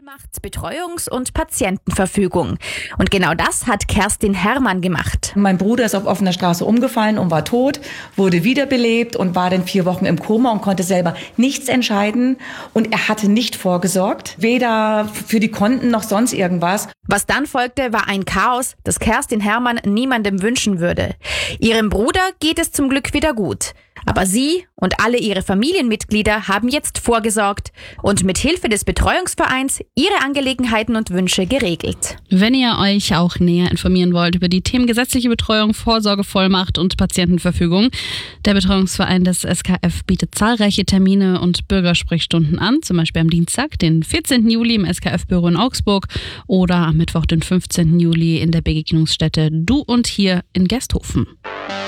macht Betreuungs- und Patientenverfügung. Und genau das hat Kerstin Herrmann gemacht. Mein Bruder ist auf offener Straße umgefallen und war tot, wurde wiederbelebt und war dann 4 Wochen im Koma und konnte selber nichts entscheiden. Und er hatte nicht vorgesorgt, weder für die Konten noch sonst irgendwas. Was dann folgte, war ein Chaos, das Kerstin Herrmann niemandem wünschen würde. Ihrem Bruder geht es zum Glück wieder gut. Aber sie und alle ihre Familienmitglieder haben jetzt vorgesorgt und mit Hilfe des Betreuungsvereins ihre Angelegenheiten und Wünsche geregelt. Wenn ihr euch auch näher informieren wollt über die Themen gesetzliche Betreuung, Vorsorgevollmacht und Patientenverfügung, der Betreuungsverein des SKF bietet zahlreiche Termine und Bürgersprechstunden an, zum Beispiel am Dienstag, den 14. Juli im SKF-Büro in Augsburg oder am Mittwoch, den 15. Juli in der Begegnungsstätte Du und Hier in Gersthofen.